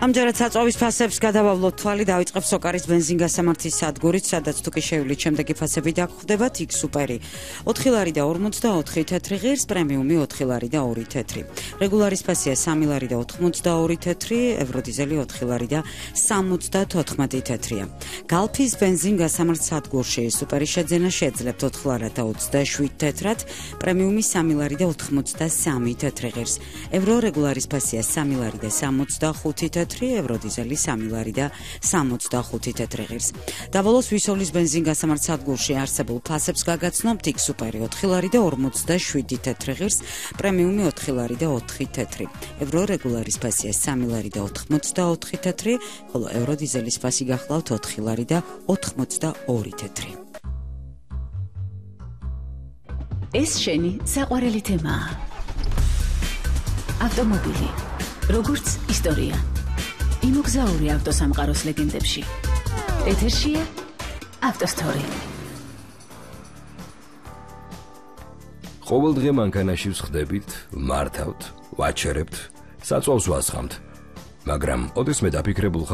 ამჯერად საწვავის ფასებს გადავავლოთ თვალი, დავიწყებ სოკარის ბენზინგასამართის სადგურით, სადაც თუ კი შევლით შემდეგი ფასები დაგხვდებათ, იქ სუპერი 4 ლარი და 54 თეთრი ღირს, პრემიუმი 4 ლარი და 2 თეთრი. რეგულარის ფასია 3 ლარი და 82 თეთრი, ევროდიზელი 4 ლარი და 74 თეთრია. გალფის ბენზინგასამართ სადგურში სუპერი შეძენა შეძლებთ 4 ლარი და 27 თეთრად, პრემიუმი 3 ლარი და 83 თეთრი ღირს. ევრო რეგულარის ფასია 3 ლარი და 65 თეთრი, ევროდიზელი 3 ლარი და 65 თეთრი ღირს. დაბოლოს ვისოვლის ბენზინგასამართ სადგურში არსებულ ფასებს გაგაცნობთ, იქ სუპერი 4 ლარი და 47 თეთრი ღირს, პრემიუმი 4 ლარი და 4 თეთრი. ევრო რეგულარის ფასია 3 ლარი და 84 თეთრი, ხოლო ევროდიზელის ფასი გახლავთ 4 ლარი და 82 თეთრი. ეს შენი საყვარელი თემაა. ავტომობილი, როგორც ისტორია. იმოგზაური ავტოსამყაროს ლეგენდებში. ეთერშია ავტოსტორი. ყოველ დღე მანქანაში ვსხდებით, მართავთ, ვაჩერებთ, საწვავს ვასხამთ. მაგრამ ოდესმე დაფიქრებულ